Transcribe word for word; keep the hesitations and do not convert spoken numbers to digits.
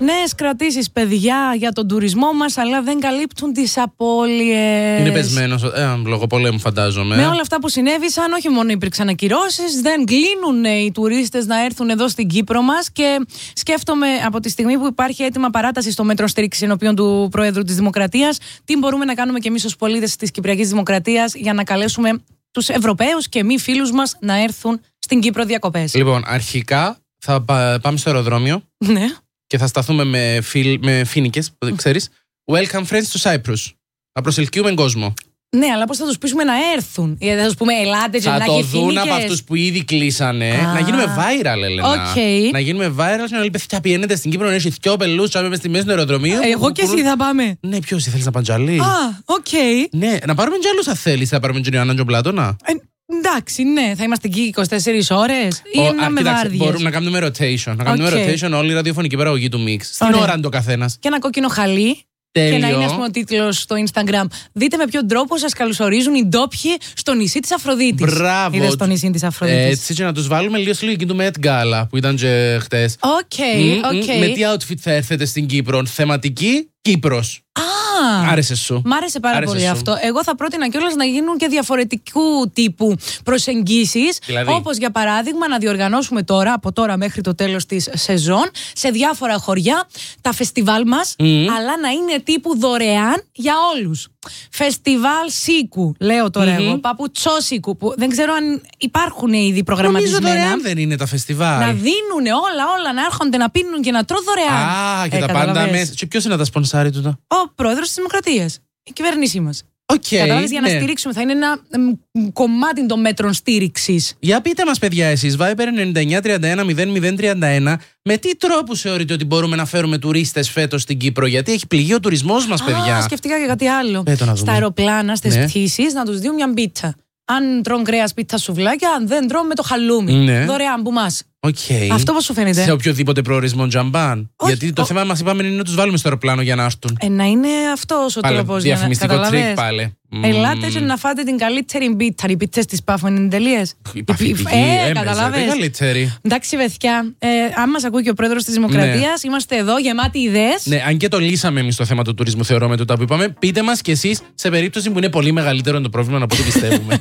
Νέες κρατήσεις, παιδιά, για τον τουρισμό μας, αλλά δεν καλύπτουν τις απώλειες. Είναι πεσμένος, ε, λόγω πολέμου φαντάζομαι. Με όλα αυτά που συνέβησαν, όχι μόνο υπήρξαν ακυρώσεις, δεν κλείνουν οι τουρίστες να έρθουν εδώ στην Κύπρο μας. Και σκέφτομαι από τη στιγμή που υπάρχει έτοιμα παράταση στο μέτρο στήριξη ενώπιον του Προέδρου της Δημοκρατίας, τι μπορούμε να κάνουμε κι εμείς ως πολίτες της Κυπριακής Δημοκρατίας για να καλέσουμε τους Ευρωπαίους και μη φίλους μας να έρθουν στην Κύπρο διακοπές. Λοιπόν, αρχικά θα πάμε στο αεροδρόμιο. Ναι. Και θα σταθούμε με, φιλ, με φοίνικες, ξέρεις. Welcome friends to Cyprus. Θα προσελκύουμε κόσμο. Ναι, αλλά πώς θα τους πείσουμε να έρθουν? Γιατί θα τους πούμε ελάτε και να θα το δουν από αυτούς που ήδη κλείσανε. Α, να γίνουμε viral, Έλενα. Okay. Να γίνουμε viral και να λέει παιδιά πιένετε στην Κύπρο να έχει δυο πελούς και στη μέση του αεροδρομίου. Εγώ και εσύ θα πάμε. Ναι, ποιος θέλεις να πάνε τζαλί? Α, οκ. Okay. Ναι, να πάρουμε τζαλούς αν θέλεις. Θα πάρουμε τον Ιωάννα Πλάτωνα. Ε, εντάξει, ναι. Θα είμαστε εκεί είκοσι τέσσερις ώρες ή Ο, να α, με κοιτάξτε, βάρδιες? μπορούμε να κάνουμε rotation. Να κάνουμε Okay. rotation όλη η ραδιοφωνική παραγωγή του Mix. Στην ώρα είναι το καθένας. Και ένα κόκκινο χαλί. Τέλειο. Και να είναι, ας πούμε, ο τίτλος στο Instagram. Δείτε με ποιον τρόπο σας καλωσορίζουν οι ντόπιοι στο νησί της Αφροδίτης. Μπράβο. Είδες στο νησί της Αφροδίτης? Έτσι, και να τους βάλουμε λίγο στη λογική του Met Gala που ήταν και χτες. Οκ, okay, οκ. Okay. Με τι outfit θα έρθετε στην Κύπρο? Θεματική Κύπρος. Α, άρεσε σου? Μ' άρεσε πάρα άρεσε πολύ σου. αυτό. Εγώ θα πρότεινα κιόλας να γίνουν και διαφορετικού τύπου προσεγγίσεις. Δηλαδή? Όπως για παράδειγμα να διοργανώσουμε τώρα, από τώρα μέχρι το τέλος της σεζόν, σε διάφορα χωριά τα φεστιβάλ μας, Mm. αλλά να είναι τύπου δωρεάν για όλους. Φεστιβάλ Σίκου, λέω τώρα Mm-hmm. εγώ, Παπουτσόσικου, που δεν ξέρω αν υπάρχουν ήδη προγραμματισμένα. Νομίζω δωρεάν δεν είναι τα φεστιβάλ. Να δίνουν όλα, όλα, να έρχονται να πίνουν και να τρώνε δωρεάν. Α, και ε, τα πάντα μέσα. Και ποιος είναι τα σπονσάρι του? Ο πρόεδρος της Δημοκρατίας. Η κυβέρνησή μας. Okay, Καταλάβεις, για ναι. να στηρίξουμε. Θα είναι ένα μ, κομμάτι των μέτρων στήριξης. Για πείτε μας, παιδιά, εσείς, Viber ενενήντα εννιά τριάντα ένα μηδέν μηδέν τριάντα ένα, με τι τρόπους θεωρείτε ότι μπορούμε να φέρουμε τουρίστες φέτος στην Κύπρο? Γιατί έχει πληγεί ο τουρισμός μας, παιδιά. Α, σκεφτήκα και κάτι άλλο. Πέτω να δούμε. Στα αεροπλάνα, στις Ναι. πτήσεις, να τους δίνουν μια πίτσα. Αν τρώνε κρέας, πίτσα, σουβλάκια. Αν δεν τρώνε, με το χαλούμι. Ναι. Δωρεάν που μας. Okay. Αυτό πώς σου φαίνεται? Σε οποιοδήποτε προορισμό τζαμπάν. Όχι, Γιατί το ο... θέμα μας είπαμε είναι να τους βάλουμε στο αεροπλάνο για να έρθουν. Ε, να είναι αυτός ο Πάλι, τρόπος. διαφημιστικό τρίκ πάλι. Ελάτε και να φάτε την καλύτερη πίτσα. Οι πίτσες της Πάφου είναι τελείες. Η παθητική, Ε, έμεσα, καταλάβες. δεν καλύτερη. Εντάξει, παιδιά, ε, αν μας ακούει και ο πρόεδρος της Δημοκρατίας, Ναι. είμαστε εδώ γεμάτοι ιδέες. Ναι, αν και το λύσαμε εμείς το θέμα του τουρισμού, θεωρώ με τούτα που είπαμε, πείτε μας κι εσείς σε περίπτωση που είναι πολύ μεγαλύτερο το πρόβλημα από ό,τι πιστεύουμε.